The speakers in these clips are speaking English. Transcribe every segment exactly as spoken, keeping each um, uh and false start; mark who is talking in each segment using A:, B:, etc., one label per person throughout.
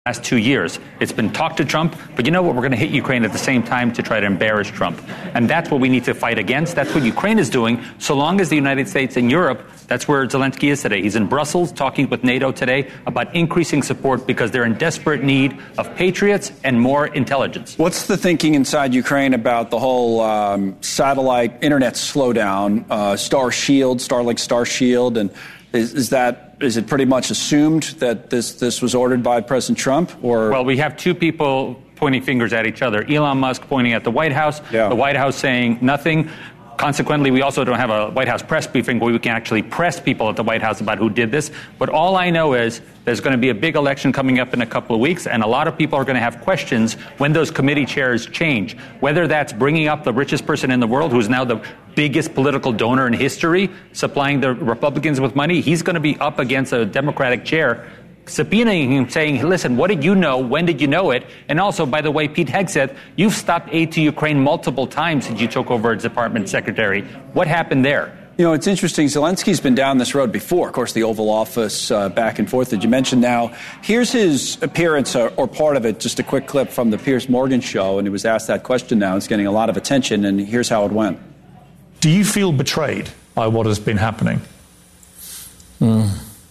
A: last two years. It's been talk to Trump, but you know what? We're going to hit Ukraine at the same time to try to embarrass Trump. And that's what we need to fight against. That's what Ukraine is doing. So long as the United States and Europe, that's where Zelensky is today. He's in Brussels talking with NATO today about increasing support because they're in desperate need of patriots and more intelligence.
B: What's the thinking inside Ukraine about the whole um, satellite internet slowdown, uh, Star Shield, Starlink Star Shield, and is, is that Is it pretty much assumed that this, this was ordered by President Trump? Or
A: Well, we have two people pointing fingers at each other. Elon Musk pointing at the White House, yeah. the White House saying nothing. Consequently, we also don't have a White House press briefing where we can actually press people at the White House about who did this. But all I know is there's going to be a big election coming up in a couple of weeks, and a lot of people are going to have questions when those committee chairs change, whether that's bringing up the richest person in the world, who's now the biggest political donor in history, supplying the Republicans with money. He's going to be up against a Democratic chair, subpoenaing him, saying, listen, what did you know? When did you know it? And also, by the way, Pete Hegseth, you've stopped aid to Ukraine multiple times since you took over as department secretary. What happened there?
B: You know, it's interesting. Zelensky's been down this road before. Of course, the Oval Office, uh, back and forth that you mentioned. Now, here's his appearance, or, or part of it, just a quick clip from the Piers Morgan show. And he was asked that question now. It's getting a lot of attention. And here's how it went.
C: Do you feel betrayed by what has been happening?
D: Mm.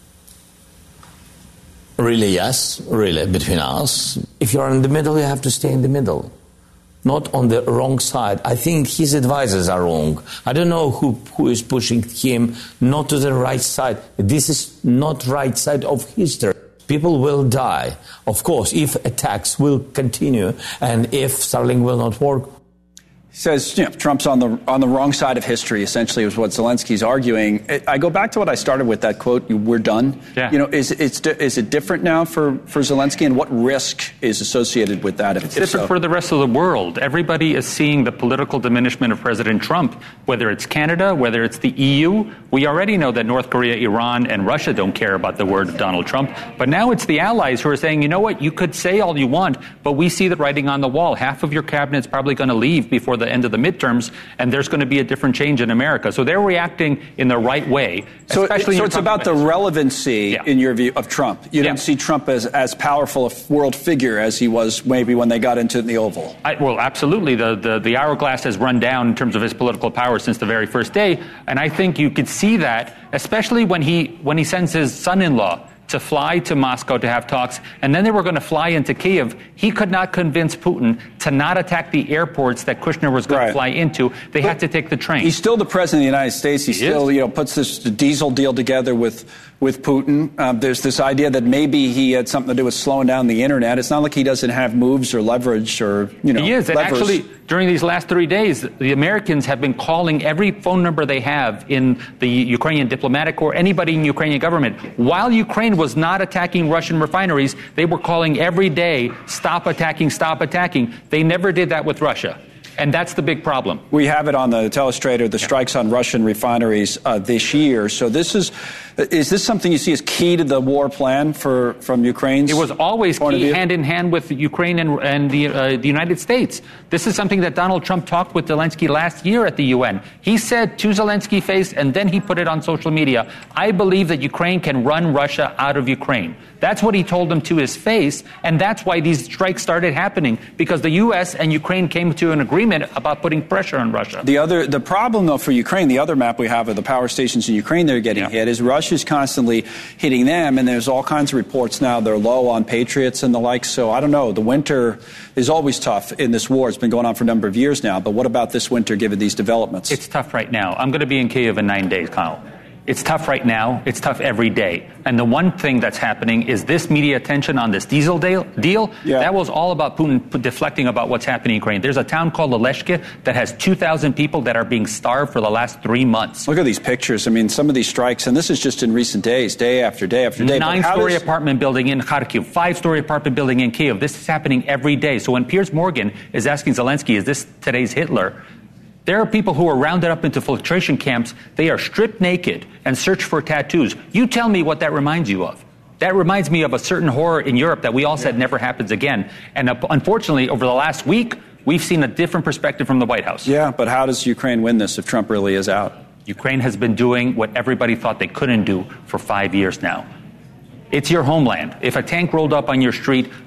D: Really, yes. Really, between us. If you're in the middle, you have to stay in the middle. Not on the wrong side. I think his advisors are wrong. I don't know who, who is pushing him not to the right side. This is not right side of history. People will die. Of course, if attacks will continue and if Starlink will not work.
B: He says, you know, Trump's on the on the wrong side of history, essentially, is what Zelensky's arguing. I go back to what I started with, that quote, we're done.
A: Yeah.
B: You know, is, it's, is it different now for, for Zelensky, and what risk is associated with that? If
A: it's
B: if
A: different
B: so?
A: for the rest of the world. Everybody is seeing the political diminishment of President Trump, whether it's Canada, whether it's the E U. We already know that North Korea, Iran, and Russia don't care about the word of Donald Trump. But now it's the allies who are saying, you know what, you could say all you want, but we see the writing on the wall. Half of your cabinet's probably going to leave before the end of the midterms, and there's going to be a different change in America. So they're reacting in the right way.
B: So, so it's about the relevancy, yeah. in your view, of Trump. You don't yeah. see Trump as as powerful a world figure as he was maybe when they got into the Oval.
A: I, well, absolutely. The, the, the hourglass has run down in terms of his political power since the very first day. And I think you could see that, especially when he when he sends his son-in-law to fly to Moscow to have talks, and then they were going to fly into Kiev. He could not convince Putin to not attack the airports that Kushner was going right. to fly into. They but had to take the train.
B: He's still the president of the United States. He, he still, is. you know, puts this diesel deal together with with Putin. Um, there's this idea that maybe he had something to do with slowing down the internet. It's not like he doesn't have moves or leverage or, you know,
A: He is. And
B: levers.
A: actually, during these last three days, the Americans have been calling every phone number they have in the Ukrainian diplomatic corps, anybody in Ukrainian government. While Ukraine was not attacking Russian refineries, they were calling every day, stop attacking, stop attacking. They never did that with Russia. And that's the big problem.
B: We have it on the telestrator, the yeah. strikes on Russian refineries uh, this year. So this is, is this something you see as key to the war plan for from Ukraine's?
A: It was always key, hand in hand with Ukraine and, and the, uh, the United States. This is something that Donald Trump talked with Zelensky last year at the U N. He said to Zelensky face, and then he put it on social media, I believe that Ukraine can run Russia out of Ukraine. That's what he told him to his face, and that's why these strikes started happening, because the U S and Ukraine came to an agreement about putting pressure on Russia.
B: The other, the problem, though, for Ukraine, the other map we have of the power stations in Ukraine that are getting yeah. hit, is Russia's constantly hitting them, and there's all kinds of reports now they're low on Patriots and the like. So I don't know. The winter is always tough in this war. It's been going on for a number of years now. But what about this winter, given these developments?
A: It's tough right now. I'm going to be in Kyiv in nine days, Kyle. It's tough right now. It's tough every day. And the one thing that's happening is this media attention on this diesel deal. deal
B: yeah.
A: That was all about Putin deflecting about what's happening in Ukraine. There's a town called Leleshka that has two thousand people that are being starved for the last three months.
B: Look at these pictures. I mean, some of these strikes, and this is just in recent days, day after day after day.
A: Nine-story
B: does...
A: apartment building in Kharkiv, five-story apartment building in Kyiv. This is happening every day. So when Piers Morgan is asking Zelensky, is this today's Hitler? There are people who are rounded up into filtration camps. They are stripped naked and search for tattoos. You tell me what that reminds you of. That reminds me of a certain horror in Europe that we all said never happens again. And uh, unfortunately, over the last week, we've seen a different perspective from the White House.
B: Yeah, but how does Ukraine win this if Trump really is out?
A: Ukraine has been doing what everybody thought they couldn't do for five years now. It's your homeland. If a tank rolled up on your street,